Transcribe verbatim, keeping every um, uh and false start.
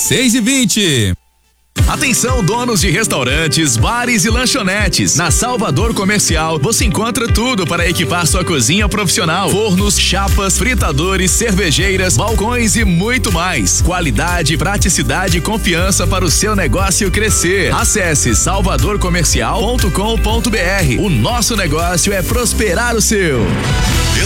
seis e vinte. Atenção, donos de restaurantes, bares e lanchonetes. Na Salvador Comercial você encontra tudo para equipar sua cozinha profissional: fornos, chapas, fritadores, cervejeiras, balcões e muito mais. Qualidade, praticidade e confiança para o seu negócio crescer. Acesse salvador comercial ponto com ponto br. O nosso negócio é prosperar o seu.